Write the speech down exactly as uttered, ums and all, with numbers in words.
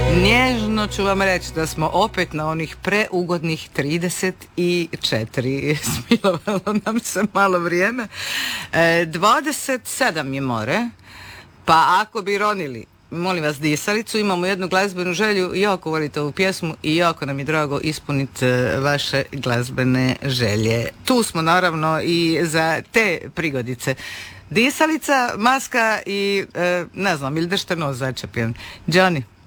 Nježno ću vam reći da smo opet na onih preugodnih trideset četiri. Smilovalo nam se malo vrijeme. E, dvadeset sedam je more, pa ako bi ronili, molim vas, disalicu, imamo jednu glazbenu želju, jako volite ovu pjesmu i jako nam je drago ispuniti vaše glazbene želje. Tu smo naravno i za te prigodice. Disalica, maska i e, ne znam, ili držite nos začepljen. Johnny.